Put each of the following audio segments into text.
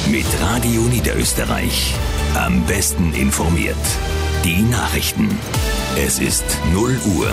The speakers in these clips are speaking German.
Mit Radio Niederösterreich. Am besten informiert. Die Nachrichten. Es ist 0 Uhr.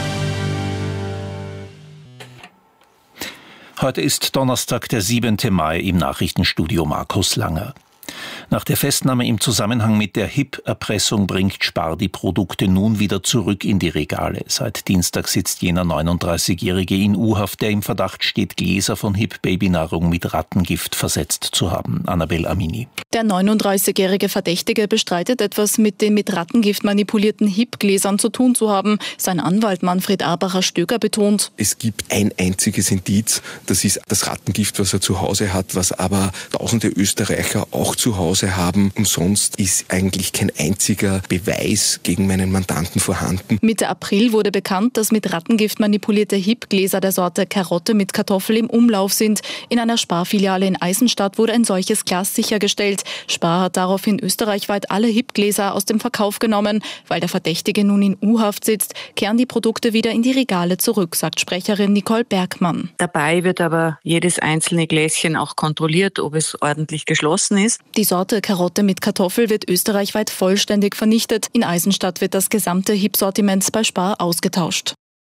Heute ist Donnerstag, der 7. Mai, im Nachrichtenstudio Markus Langer. Nach der Festnahme im Zusammenhang mit der HIP-Erpressung bringt Spar die Produkte nun wieder zurück in die Regale. Seit Dienstag sitzt jener 39-Jährige in U-Haft, der im Verdacht steht, Gläser von HIP-Babynahrung mit Rattengift versetzt zu haben. Annabel Amini. Der 39-jährige Verdächtige bestreitet, etwas mit den mit Rattengift manipulierten HIP-Gläsern zu tun zu haben. Sein Anwalt Manfred Arbacher-Stöger betont: Es gibt ein einziges Indiz, das ist das Rattengift, was er zu Hause hat, was aber tausende Österreicher auch zu Hause haben. Und sonst ist eigentlich kein einziger Beweis gegen meinen Mandanten vorhanden. Mitte April wurde bekannt, dass mit Rattengift manipulierte HIP-Gläser der Sorte Karotte mit Kartoffel im Umlauf sind. In einer Spar-Filiale in Eisenstadt wurde ein solches Glas sichergestellt. Spar hat daraufhin österreichweit alle HIP-Gläser aus dem Verkauf genommen. Weil der Verdächtige nun in U-Haft sitzt, kehren die Produkte wieder in die Regale zurück, sagt Sprecherin Nicole Bergmann. Dabei wird aber jedes einzelne Gläschen auch kontrolliert, ob es ordentlich geschlossen ist. Die Sorte Karotte mit Kartoffel wird österreichweit vollständig vernichtet. In Eisenstadt wird das gesamte HIP-Sortiment bei Spar ausgetauscht.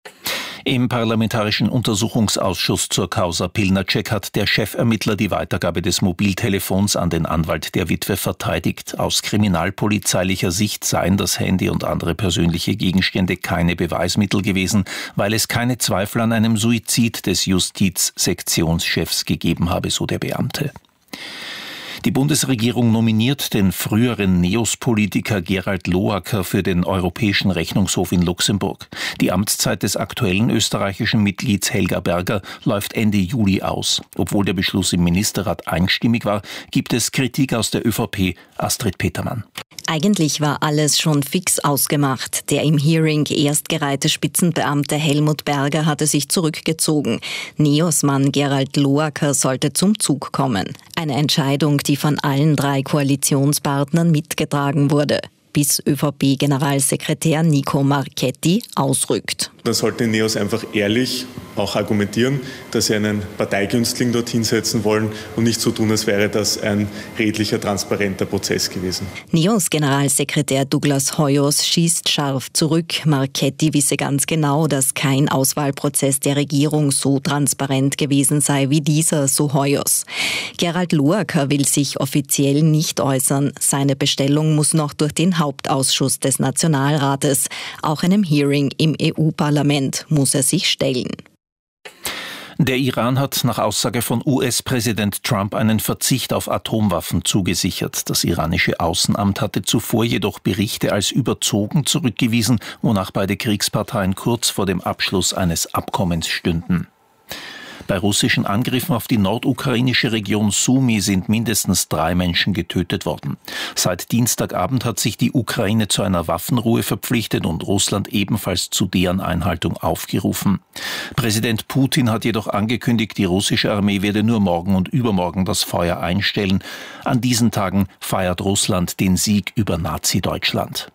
Im Parlamentarischen Untersuchungsausschuss zur Causa Pilnacek hat der Chefermittler die Weitergabe des Mobiltelefons an den Anwalt der Witwe verteidigt. Aus kriminalpolizeilicher Sicht seien das Handy und andere persönliche Gegenstände keine Beweismittel gewesen, weil es keine Zweifel an einem Suizid des Justizsektionschefs gegeben habe, so der Beamte. Die Bundesregierung nominiert den früheren NEOS-Politiker Gerald Loacker für den Europäischen Rechnungshof in Luxemburg. Die Amtszeit des aktuellen österreichischen Mitglieds Helga Berger läuft Ende Juli aus. Obwohl der Beschluss im Ministerrat einstimmig war, gibt es Kritik aus der ÖVP. Astrid Petermann. Eigentlich war alles schon fix ausgemacht. Der im Hearing erstgereihte Spitzenbeamte Helmut Berger hatte sich zurückgezogen. NEOS-Mann Gerald Loacker sollte zum Zug kommen. Eine Entscheidung, die von allen 3 Koalitionspartnern mitgetragen wurde, bis ÖVP-Generalsekretär Nico Marchetti ausrückt. Da sollte NEOS einfach ehrlich auch argumentieren, dass sie einen Parteigünstling dorthin setzen wollen und nicht so tun, als wäre das ein redlicher, transparenter Prozess gewesen. NEOS-Generalsekretär Douglas Hoyos schießt scharf zurück. Marchetti wisse ganz genau, dass kein Auswahlprozess der Regierung so transparent gewesen sei wie dieser, so Hoyos. Gerald Loacker will sich offiziell nicht äußern. Seine Bestellung muss noch durch den Hauptausschuss des Nationalrates. Auch einem Hearing im EU-Parlament muss er sich stellen. Der Iran hat nach Aussage von US-Präsident Trump einen Verzicht auf Atomwaffen zugesichert. Das iranische Außenamt hatte zuvor jedoch Berichte als überzogen zurückgewiesen, wonach beide Kriegsparteien kurz vor dem Abschluss eines Abkommens stünden. Bei russischen Angriffen auf die nordukrainische Region Sumy sind mindestens 3 Menschen getötet worden. Seit Dienstagabend hat sich die Ukraine zu einer Waffenruhe verpflichtet und Russland ebenfalls zu deren Einhaltung aufgerufen. Präsident Putin hat jedoch angekündigt, die russische Armee werde nur morgen und übermorgen das Feuer einstellen. An diesen Tagen feiert Russland den Sieg über Nazi-Deutschland.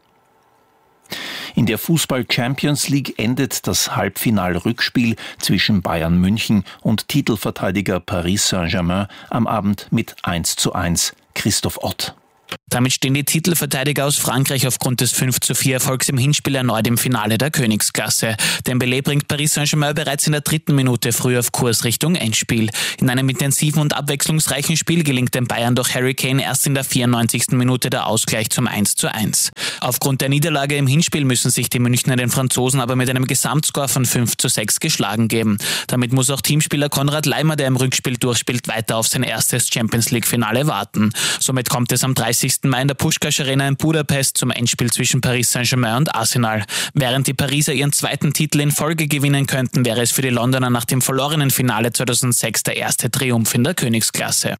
In der Fußball-Champions League endet das Halbfinal-Rückspiel zwischen Bayern München und Titelverteidiger Paris Saint-Germain am Abend mit 1:1. Christoph Ott. Damit stehen die Titelverteidiger aus Frankreich aufgrund des 5:4 Erfolgs im Hinspiel erneut im Finale der Königsklasse. Dembélé bringt Paris Saint-Germain bereits in der 3. Minute früh auf Kurs Richtung Endspiel. In einem intensiven und abwechslungsreichen Spiel gelingt den Bayern durch Harry Kane erst in der 94. Minute der Ausgleich zum 1:1. Aufgrund der Niederlage im Hinspiel müssen sich die Münchner den Franzosen aber mit einem Gesamtscore von 5:6 geschlagen geben. Damit muss auch Teamspieler Konrad Laimer, der im Rückspiel durchspielt, weiter auf sein erstes Champions-League-Finale warten. Somit kommt es am 30. Mai in der Puskás Arena in Budapest zum Endspiel zwischen Paris Saint-Germain und Arsenal. Während die Pariser ihren 2. Titel in Folge gewinnen könnten, wäre es für die Londoner nach dem verlorenen Finale 2006 der erste Triumph in der Königsklasse.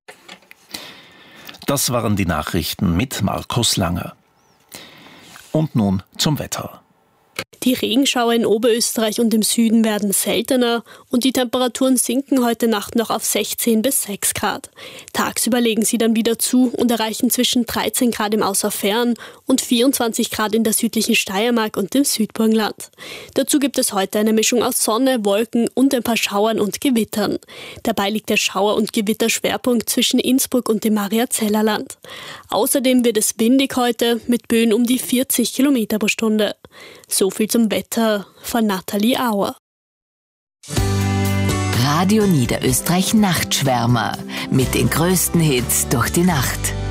Das waren die Nachrichten mit Markus Langer. Und nun zum Wetter. Die Regenschauer in Oberösterreich und im Süden werden seltener und die Temperaturen sinken heute Nacht noch auf 16 bis 6 Grad. Tagsüber legen sie dann wieder zu und erreichen zwischen 13 Grad im Außerfern und 24 Grad in der südlichen Steiermark und dem Südburgenland. Dazu gibt es heute eine Mischung aus Sonne, Wolken und ein paar Schauern und Gewittern. Dabei liegt der Schauer- und Gewitterschwerpunkt zwischen Innsbruck und dem Mariazellerland. Außerdem wird es windig heute mit Böen um die 40 Kilometer pro Stunde. So viel zum Wetter von Nathalie Auer. Radio Niederösterreich Nachtschwärmer mit den größten Hits durch die Nacht.